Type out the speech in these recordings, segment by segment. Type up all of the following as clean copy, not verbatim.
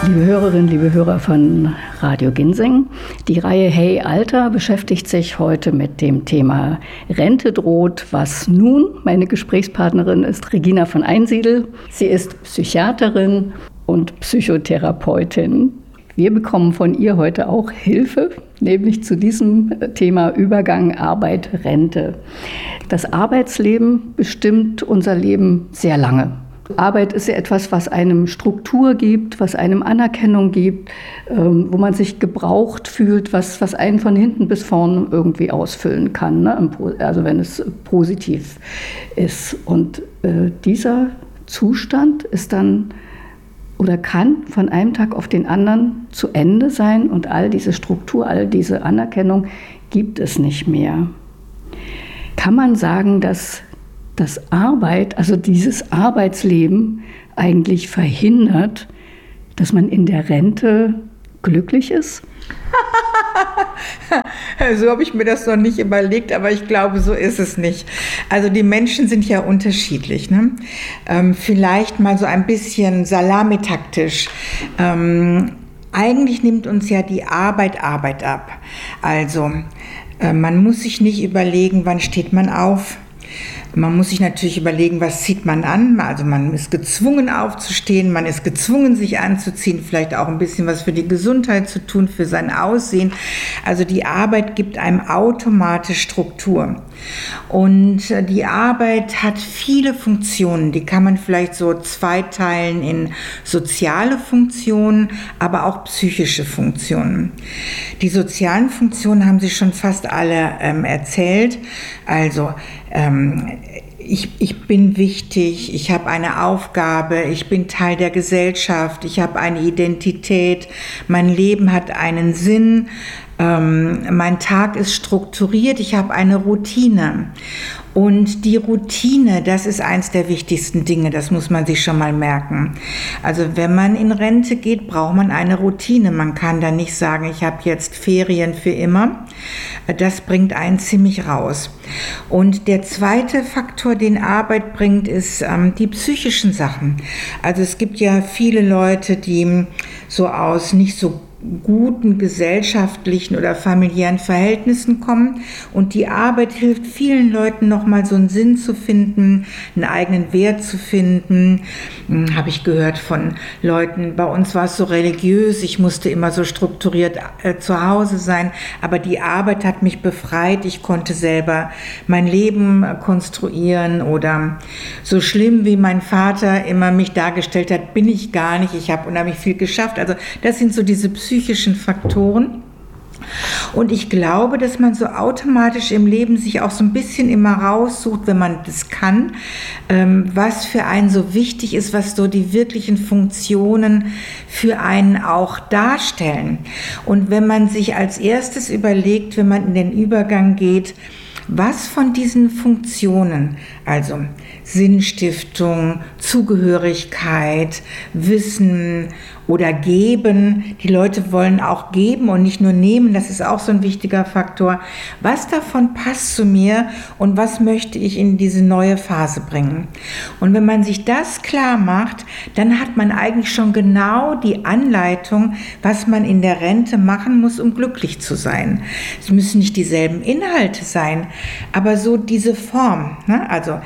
Liebe Hörerinnen, liebe Hörer von Radio Ginseng, die Reihe Hey Alter beschäftigt sich heute mit dem Thema Rente droht, was nun? Meine Gesprächspartnerin ist Regina von Einsiedel. Sie ist Psychiaterin und Psychotherapeutin. Wir bekommen von ihr heute auch Hilfe, nämlich zu diesem Thema Übergang Arbeit, Rente. Das Arbeitsleben bestimmt unser Leben sehr lange. Arbeit ist ja etwas, was einem Struktur gibt, was einem Anerkennung gibt, wo man sich gebraucht fühlt, was einen von hinten bis vorn irgendwie ausfüllen kann, ne? Also wenn es positiv ist. Und dieser Zustand ist dann oder kann von einem Tag auf den anderen zu Ende sein und all diese Struktur, all diese Anerkennung gibt es nicht mehr. Kann man sagen, dass das Arbeit, also dieses Arbeitsleben eigentlich verhindert, dass man in der Rente glücklich ist? So habe ich mir das noch nicht überlegt, aber ich glaube, so ist es nicht. Also die Menschen sind ja unterschiedlich, ne? Vielleicht mal so ein bisschen salamitaktisch. Eigentlich nimmt uns ja die Arbeit ab. Also man muss sich nicht überlegen, wann steht man auf. Man muss sich natürlich überlegen, was zieht man an. Also man ist gezwungen aufzustehen, man ist gezwungen sich anzuziehen, vielleicht auch ein bisschen was für die Gesundheit zu tun, für sein Aussehen. Also die Arbeit gibt einem automatisch Struktur. Und die Arbeit hat viele Funktionen, die kann man vielleicht so zweiteilen in soziale Funktionen, aber auch psychische Funktionen. Die sozialen Funktionen haben Sie schon fast alle erzählt. Also ich bin wichtig, ich habe eine Aufgabe, ich bin Teil der Gesellschaft, ich habe eine Identität, mein Leben hat einen Sinn, mein Tag ist strukturiert, ich habe eine Routine. Und die Routine, das ist eins der wichtigsten Dinge, das muss man sich schon mal merken. Also wenn man in Rente geht, braucht man eine Routine. Man kann da nicht sagen, ich habe jetzt Ferien für immer. Das bringt einen ziemlich raus. Und der zweite Faktor, den Arbeit bringt, ist die psychischen Sachen. Also es gibt ja viele Leute, die so aus nicht so guten gesellschaftlichen oder familiären Verhältnissen kommen und die Arbeit hilft vielen Leuten nochmal so einen Sinn zu finden, einen eigenen Wert zu finden. Habe ich gehört von Leuten, bei uns war es so religiös, ich musste immer so strukturiert zu Hause sein, aber die Arbeit hat mich befreit, ich konnte selber mein Leben konstruieren oder so schlimm wie mein Vater immer mich dargestellt hat, bin ich gar nicht, ich habe unheimlich viel geschafft. Also das sind so diese psychischen Faktoren. Und ich glaube, dass man so automatisch im Leben sich auch so ein bisschen immer raussucht, wenn man das kann, was für einen so wichtig ist, was so die wirklichen Funktionen für einen auch darstellen. Und wenn man sich als erstes überlegt, wenn man in den Übergang geht, was von diesen Funktionen, also Sinnstiftung, Zugehörigkeit, Wissen oder Geben, die Leute wollen auch geben und nicht nur nehmen, das ist auch so ein wichtiger Faktor. Was davon passt zu mir und was möchte ich in diese neue Phase bringen? Und wenn man sich das klar macht, dann hat man eigentlich schon genau die Anleitung, was man in der Rente machen muss, um glücklich zu sein. Es müssen nicht dieselben Inhalte sein, aber so diese Form, ne? Also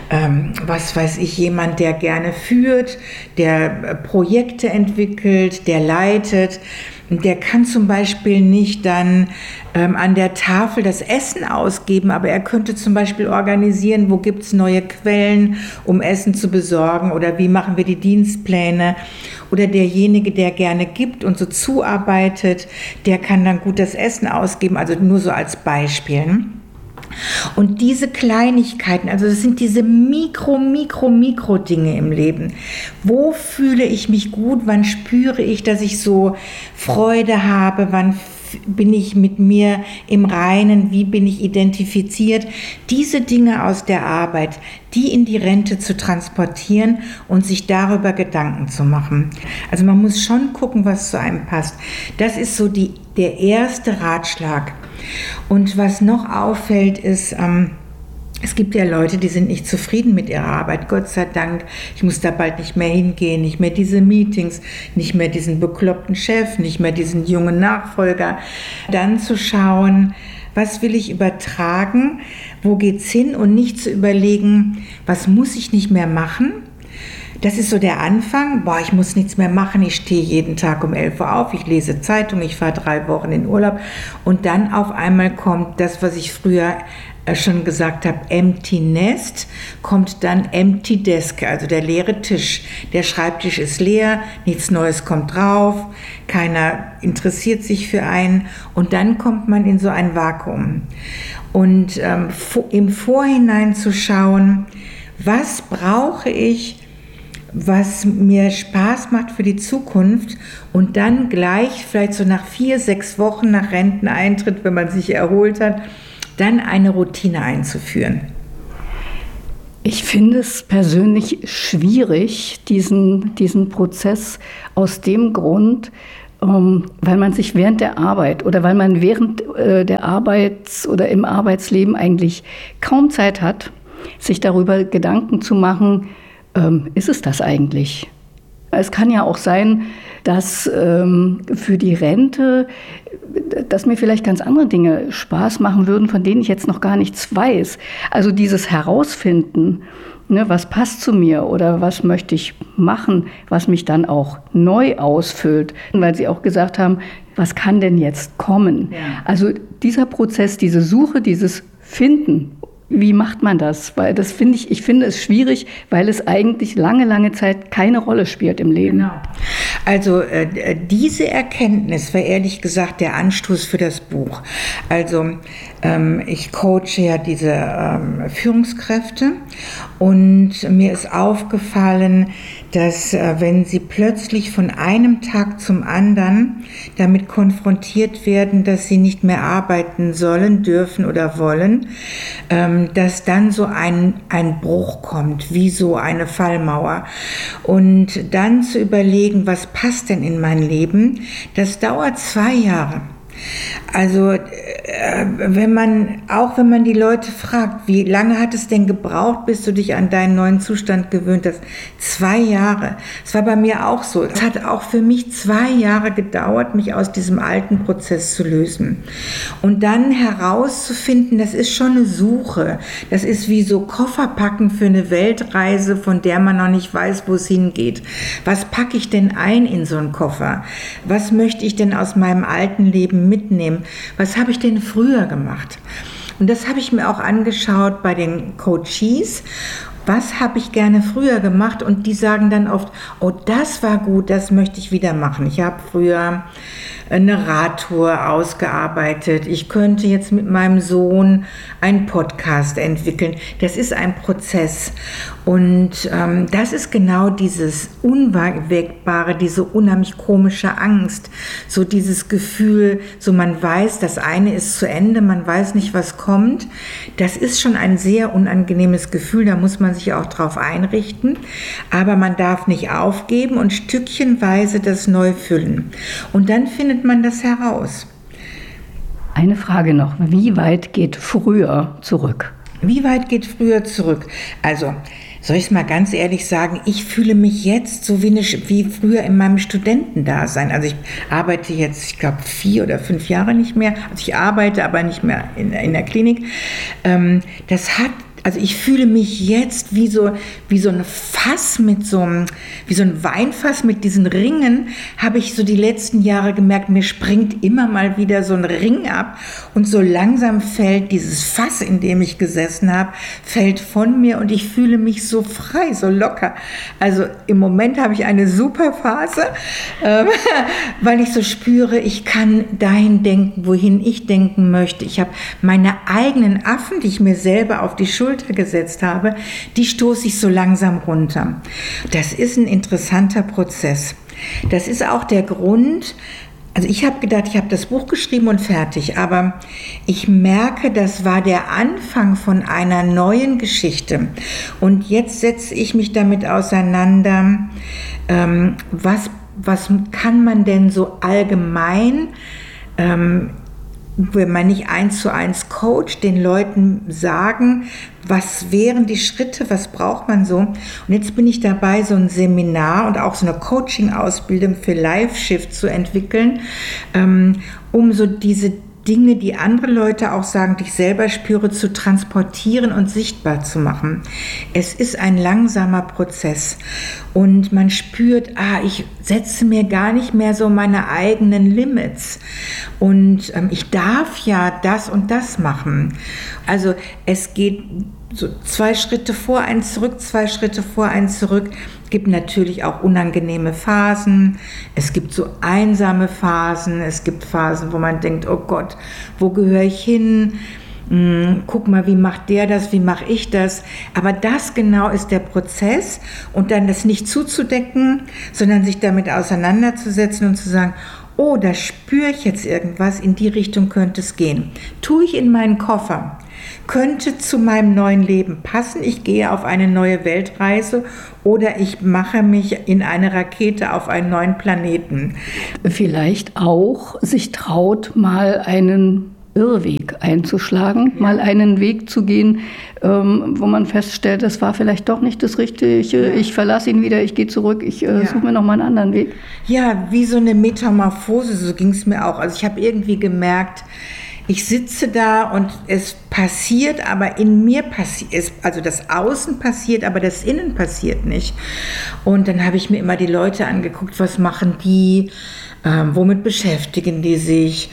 was weiß ich, jemand, der gerne führt, der Projekte entwickelt, der leitet, der kann zum Beispiel nicht dann an der Tafel das Essen ausgeben, aber er könnte zum Beispiel organisieren, wo gibt es neue Quellen, um Essen zu besorgen oder wie machen wir die Dienstpläne. Oder derjenige, der gerne gibt und so zuarbeitet, der kann dann gut das Essen ausgeben, also nur so als Beispiel. Und diese Kleinigkeiten, also das sind diese Mikro Dinge im Leben. Wo fühle ich mich gut? Wann spüre ich, dass ich so Freude habe? Wann bin ich mit mir im Reinen? Wie bin ich identifiziert? Diese Dinge aus der Arbeit, die in die Rente zu transportieren und sich darüber Gedanken zu machen. Also man muss schon gucken, was zu einem passt. Das ist so der erste Ratschlag. Und was noch auffällt, ist, Es gibt ja Leute, die sind nicht zufrieden mit ihrer Arbeit. Gott sei Dank, ich muss da bald nicht mehr hingehen, nicht mehr diese Meetings, nicht mehr diesen bekloppten Chef, nicht mehr diesen jungen Nachfolger. Dann zu schauen, was will ich übertragen, wo geht's hin und nicht zu überlegen, was muss ich nicht mehr machen. Das ist so der Anfang. Ich muss nichts mehr machen, ich stehe jeden Tag um 11 Uhr auf, ich lese Zeitung, ich fahre 3 Wochen in Urlaub und dann auf einmal kommt das, was ich früher schon gesagt habe, Empty Nest, kommt dann Empty Desk, also der leere Tisch. Der Schreibtisch ist leer, nichts Neues kommt drauf, keiner interessiert sich für einen und dann kommt man in so ein Vakuum. Und im Vorhinein zu schauen, was brauche ich, was mir Spaß macht für die Zukunft und dann gleich, vielleicht so nach 4-6 Wochen nach Renteneintritt, wenn man sich erholt hat, dann eine Routine einzuführen. Ich finde es persönlich schwierig, diesen Prozess aus dem Grund, weil man sich während der Arbeit oder weil man während der oder im Arbeitsleben eigentlich kaum Zeit hat, sich darüber Gedanken zu machen, ist es das eigentlich? Es kann ja auch sein, dass für die Rente, dass mir vielleicht ganz andere Dinge Spaß machen würden, von denen ich jetzt noch gar nichts weiß. Also dieses Herausfinden, ne, was passt zu mir oder was möchte ich machen, was mich dann auch neu ausfüllt. Weil Sie auch gesagt haben, was kann denn jetzt kommen? Ja. Also dieser Prozess, diese Suche, dieses Finden, wie macht man das? Weil das ich finde es schwierig, weil es eigentlich lange Zeit keine Rolle spielt im Leben. Genau. Also diese Erkenntnis war ehrlich gesagt der Anstoß für das Buch. Also ich coache ja diese Führungskräfte und mir ist aufgefallen, dass wenn sie plötzlich von einem Tag zum anderen damit konfrontiert werden, dass sie nicht mehr arbeiten sollen, dürfen oder wollen, dass dann so ein Bruch kommt, wie so eine Fallmauer. Und dann zu überlegen, was passt denn in mein Leben, das dauert 2 Jahre. Also wenn man die Leute fragt, wie lange hat es denn gebraucht, bis du dich an deinen neuen Zustand gewöhnt hast? 2 Jahre. Es war bei mir auch so. Es hat auch für mich 2 Jahre gedauert, mich aus diesem alten Prozess zu lösen. Und dann herauszufinden, das ist schon eine Suche. Das ist wie so Kofferpacken für eine Weltreise, von der man noch nicht weiß, wo es hingeht. Was packe ich denn ein in so einen Koffer? Was möchte ich denn aus meinem alten Leben mitnehmen? Was habe ich denn früher gemacht? Und das habe ich mir auch angeschaut bei den Coaches. Was habe ich gerne früher gemacht? Und die sagen dann oft, oh, das war gut, das möchte ich wieder machen. Ich habe früher eine Radtour ausgearbeitet. Ich könnte jetzt mit meinem Sohn einen Podcast entwickeln. Das ist ein Prozess. Und das ist genau dieses Unwägbare, diese unheimlich komische Angst. So dieses Gefühl, so man weiß, das eine ist zu Ende, man weiß nicht, was kommt. Das ist schon ein sehr unangenehmes Gefühl, da muss man sich auch drauf einrichten. Aber man darf nicht aufgeben und stückchenweise das neu füllen. Und dann findet man das heraus. Eine Frage noch, wie weit geht früher zurück? Wie weit geht früher zurück? Also, soll ich es mal ganz ehrlich sagen, ich fühle mich jetzt so wie früher in meinem Studentendasein. Also ich arbeite jetzt, ich glaube, 4 oder 5 Jahre nicht mehr. Also ich arbeite aber nicht mehr in der Klinik. Also ich fühle mich jetzt wie so ein Fass wie so ein Weinfass mit diesen Ringen, habe ich so die letzten Jahre gemerkt, mir springt immer mal wieder so ein Ring ab und so langsam fällt dieses Fass, in dem ich gesessen habe, fällt von mir und ich fühle mich so frei, so locker. Also im Moment habe ich eine super Phase, weil ich so spüre, ich kann dahin denken, wohin ich denken möchte. Ich habe meine eigenen Affen, die ich mir selber auf die Schulter gesetzt habe, die stoße ich so langsam runter. Das ist ein interessanter Prozess. Das ist auch der Grund, also ich habe gedacht, ich habe das Buch geschrieben und fertig, aber ich merke, das war der Anfang von einer neuen Geschichte. Und jetzt setze ich mich damit auseinander, was kann man denn so allgemein wenn man nicht 1:1 coacht, den Leuten sagen, was wären die Schritte, was braucht man so. Und jetzt bin ich dabei, so ein Seminar und auch so eine Coaching-Ausbildung für LiveShift zu entwickeln, um so diese Dinge, die andere Leute auch sagen, die ich selber spüre, zu transportieren und sichtbar zu machen. Es ist ein langsamer Prozess und man spürt, ich setze mir gar nicht mehr so meine eigenen Limits und ich darf ja das und das machen. Also es geht so 2 Schritte vor, 1 zurück, 2 Schritte vor, 1 zurück. Es gibt natürlich auch unangenehme Phasen. Es gibt so einsame Phasen. Es gibt Phasen, wo man denkt, oh Gott, wo gehöre ich hin? Guck mal, wie macht der das, wie mache ich das? Aber das genau ist der Prozess und dann das nicht zuzudecken, sondern sich damit auseinanderzusetzen und zu sagen, oh, da spüre ich jetzt irgendwas, in die Richtung könnte es gehen. Tue ich in meinen Koffer. Könnte zu meinem neuen Leben passen. Ich gehe auf eine neue Weltreise oder ich mache mich in eine Rakete auf einen neuen Planeten. Vielleicht auch sich traut, mal einen Irrweg einzuschlagen, mal einen Weg zu gehen, wo man feststellt, das war vielleicht doch nicht das Richtige, ich verlasse ihn wieder, ich gehe zurück, ich suche mir noch mal einen anderen Weg. Ja, wie so eine Metamorphose, so ging es mir auch. Also ich habe irgendwie gemerkt, ich sitze da und es passiert, aber in mir passiert, also das Außen passiert, aber das Innen passiert nicht. Und dann habe ich mir immer die Leute angeguckt, was machen die, womit beschäftigen die sich,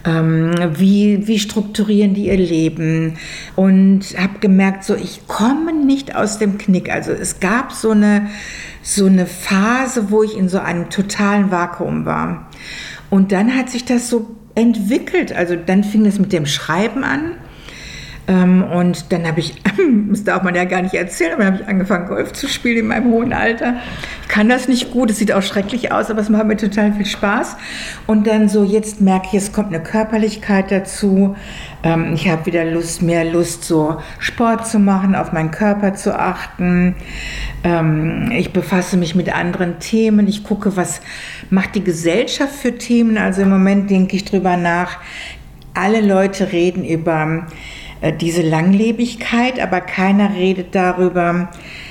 wie strukturieren die ihr Leben und habe gemerkt, so ich komme nicht aus dem Knick. Also es gab so eine Phase, wo ich in so einem totalen Vakuum war. Und dann hat sich das so entwickelt. Also dann fing es mit dem Schreiben an. Und dann habe ich, das darf man ja gar nicht erzählen, aber dann habe ich angefangen, Golf zu spielen in meinem hohen Alter. Ich kann das nicht gut, es sieht auch schrecklich aus, aber es macht mir total viel Spaß. Und dann so, jetzt merke ich, es kommt eine Körperlichkeit dazu. Ich habe wieder mehr Lust, so Sport zu machen, auf meinen Körper zu achten. Ich befasse mich mit anderen Themen. Ich gucke, was macht die Gesellschaft für Themen. Also im Moment denke ich drüber nach. Alle Leute reden über diese Langlebigkeit, aber keiner redet darüber,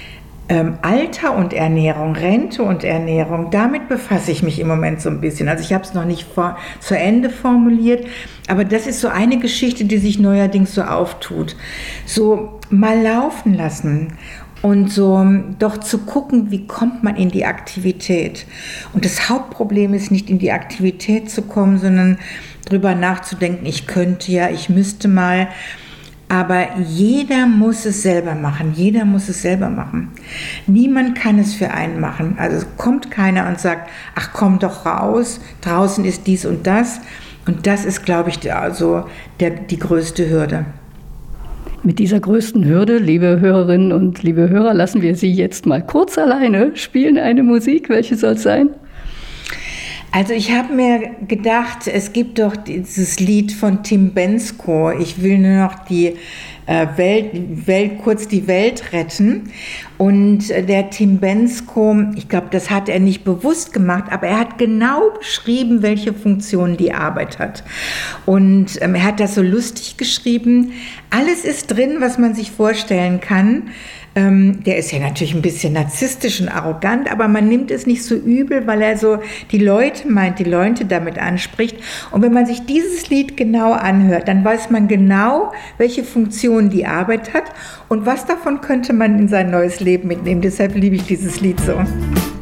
Alter und Ernährung, Rente und Ernährung, damit befasse ich mich im Moment so ein bisschen. Also ich habe es noch nicht zu Ende formuliert, aber das ist so eine Geschichte, die sich neuerdings so auftut. So mal laufen lassen und so doch zu gucken, wie kommt man in die Aktivität. Und das Hauptproblem ist nicht in die Aktivität zu kommen, sondern drüber nachzudenken, ich könnte ja, ich müsste mal. Aber jeder muss es selber machen. Jeder muss es selber machen. Niemand kann es für einen machen. Also es kommt keiner und sagt, ach komm doch raus, draußen ist dies und das. Und das ist, glaube ich, die größte Hürde. Mit dieser größten Hürde, liebe Hörerinnen und liebe Hörer, lassen wir Sie jetzt mal kurz alleine spielen eine Musik. Welche soll es sein? Also ich habe mir gedacht, es gibt doch dieses Lied von Tim Bendzko, ich will nur noch die kurz die Welt retten. Und der Tim Bendzko, ich glaube, das hat er nicht bewusst gemacht, aber er hat genau beschrieben, welche Funktion die Arbeit hat. Und er hat das so lustig geschrieben. Alles ist drin, was man sich vorstellen kann. Der ist ja natürlich ein bisschen narzisstisch und arrogant, aber man nimmt es nicht so übel, weil er so die Leute damit anspricht. Und wenn man sich dieses Lied genau anhört, dann weiß man genau, welche Funktion die Arbeit hat und was davon könnte man in sein neues Leben mitnehmen. Deshalb liebe ich dieses Lied so.